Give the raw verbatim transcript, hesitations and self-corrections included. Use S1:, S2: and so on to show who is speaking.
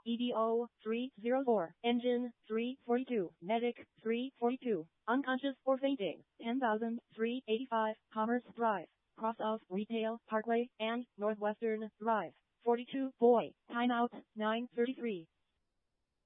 S1: E D O three oh four, engine three forty-two, medic three forty-two, unconscious or fainting, ten thousand three hundred eighty-five, Commerce Drive, cross of Retail Parkway and Northwestern Drive. forty-two, boy, timeout, nine thirty-three.